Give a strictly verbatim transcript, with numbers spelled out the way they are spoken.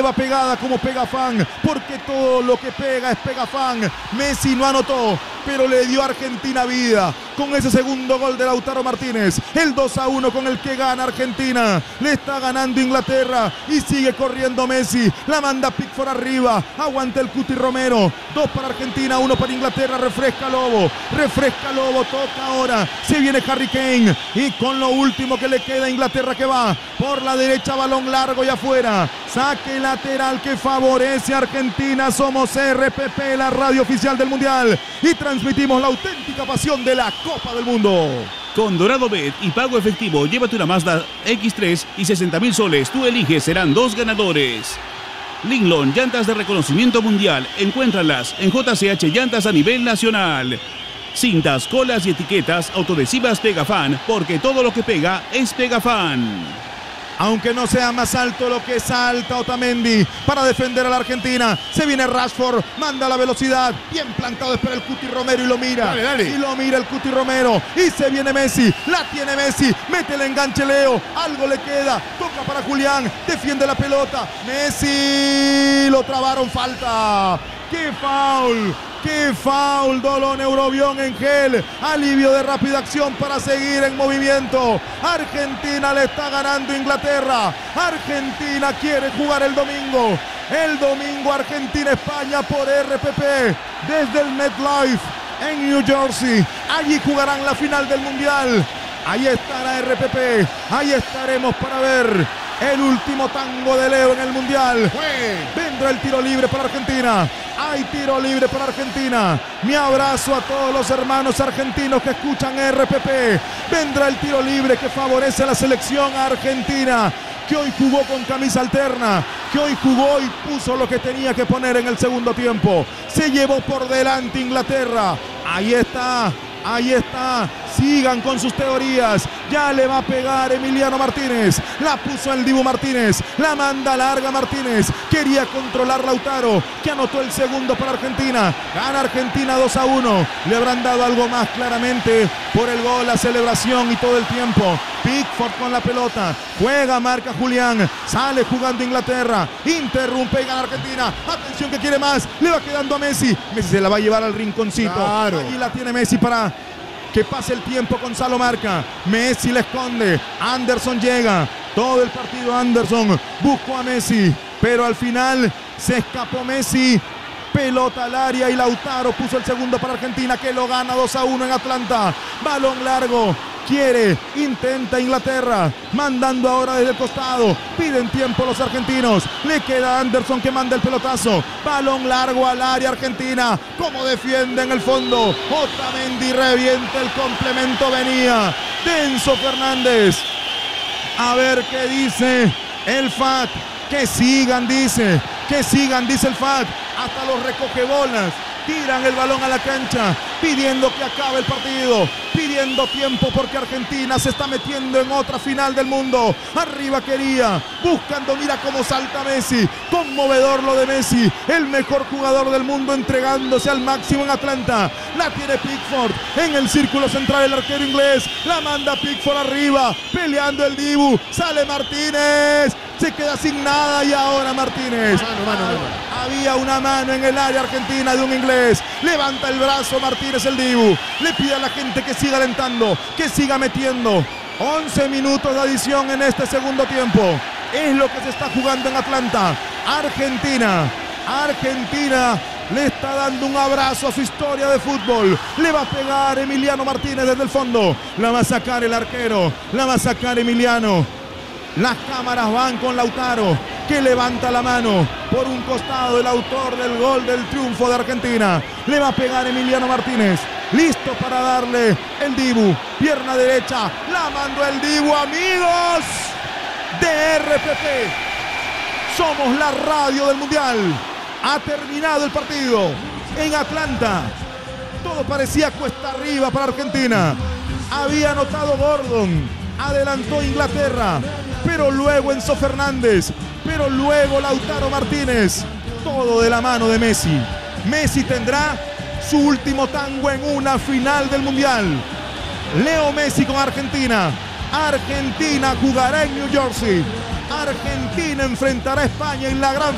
nueva pegada como Pegafan, porque todo lo que pega es Pegafan. Messi no anotó, pero le dio a Argentina vida con ese segundo gol de Lautaro Martínez. El dos a uno con el que gana Argentina. Le está ganando Inglaterra y sigue corriendo Messi. La manda Pickford arriba. Aguanta el Cuti Romero. Dos para Argentina, uno para Inglaterra. Refresca Lobo. Refresca Lobo. Toca ahora. Se viene Harry Kane. Y con lo último que le queda a Inglaterra, que va por la derecha, balón largo y afuera. Saque lateral que favorece a Argentina. Somos R P P, la radio oficial del Mundial. Y transmitimos la auténtica pasión de la Copa del Mundo. Con Dorado Bet y pago efectivo, llévate una Mazda equis tres y sesenta mil soles. Tú eliges, serán dos ganadores. Linglong, llantas de reconocimiento mundial. Encuéntralas en J C H Llantas a nivel nacional. Cintas, colas y etiquetas autoadhesivas Pegafan, porque todo lo que pega es Pegafan. Aunque no sea más alto lo que salta Otamendi para defender a la Argentina. Se viene Rashford, manda la velocidad. Bien plantado, espera el Cuti Romero y lo mira. Dale, dale. Y lo mira el Cuti Romero. Y se viene Messi, la tiene Messi. Mete el enganche Leo, algo le queda. Toca para Julián, defiende la pelota. Messi, lo trabaron, falta. ¡Qué foul! ¡Qué foul! Dolón Eurobión en gel. Alivio de rápida acción para seguir en movimiento. Argentina le está ganando Inglaterra. Argentina quiere jugar el domingo. El domingo Argentina-España por R P P. Desde el MetLife en New Jersey. Allí jugarán la final del Mundial. Ahí estará R P P. Ahí estaremos para ver el último tango de Leo en el Mundial. Vendrá el tiro libre para Argentina. Hay tiro libre para Argentina. Mi abrazo a todos los hermanos argentinos que escuchan R P P. Vendrá el tiro libre que favorece a la selección argentina, que hoy jugó con camisa alterna, que hoy jugó y puso lo que tenía que poner en el segundo tiempo. Se llevó por delante Inglaterra. Ahí está. Ahí está, sigan con sus teorías. Ya le va a pegar Emiliano Martínez. La puso el Dibu Martínez. La manda larga Martínez. Quería controlar Lautaro, que anotó el segundo para Argentina. Gana Argentina dos a uno. Le habrán dado algo más claramente por el gol, la celebración y todo el tiempo. Pickford con la pelota. Juega, marca Julián. Sale jugando Inglaterra. Interrumpe y gana Argentina. Atención que quiere más. Le va quedando a Messi. Messi se la va a llevar al rinconcito. Claro. Allí la tiene Messi para que pase el tiempo. Gonzalo marca. Messi le esconde. Anderson llega. Todo el partido Anderson buscó a Messi, pero al final se escapó Messi. Pelota al área y Lautaro puso el segundo para Argentina, que lo gana dos a uno en Atlanta. Balón largo. Quiere, intenta Inglaterra, mandando ahora desde el costado. Piden tiempo los argentinos. Le queda Anderson que manda el pelotazo. Balón largo al área Argentina. Como defiende en el fondo. Otamendi revienta el complemento. Venía Enzo Fernández. A ver qué dice el F A T. Que sigan, dice. Que sigan, dice el F A T. Hasta los recogebolas tiran el balón a la cancha, pidiendo que acabe el partido, pidiendo tiempo, porque Argentina se está metiendo en otra final del mundo. Arriba quería, buscando, mira cómo salta Messi. Conmovedor lo de Messi, el mejor jugador del mundo entregándose al máximo en Atlanta. La tiene Pickford en el círculo central, el arquero inglés. La manda Pickford arriba, peleando el Dibu. Sale Martínez, se queda sin nada y ahora Martínez. Mano, mano, mano. Había una mano en el área argentina de un inglés. Levanta el brazo Martínez, el Dibu. Le pide a la gente que siga alentando, que siga metiendo. once minutos de adición en este segundo tiempo. Es lo que se está jugando en Atlanta. Argentina, Argentina le está dando un abrazo a su historia de fútbol. Le va a pegar Emiliano Martínez desde el fondo. La va a sacar el arquero. La va a sacar Emiliano. Las cámaras van con Lautaro, que levanta la mano por un costado, el autor del gol del triunfo de Argentina. Le va a pegar Emiliano Martínez. Listo para darle el Dibu. Pierna derecha. La mandó el Dibu, amigos de R P P. Somos la radio del Mundial. Ha terminado el partido en Atlanta. Todo parecía cuesta arriba para Argentina. Había anotado Gordon. Adelantó Inglaterra, pero luego Enzo Fernández, pero luego Lautaro Martínez. Todo de la mano de Messi. Messi tendrá su último tango en una final del Mundial. Leo Messi con Argentina. Argentina jugará en New Jersey. Argentina enfrentará a España en la gran